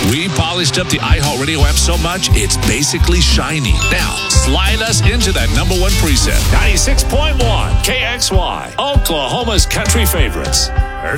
We polished up the iHeartRadio app so much, it's basically shiny. Now, slide us into that number one preset. 96.1 KXY, Oklahoma's country favorites.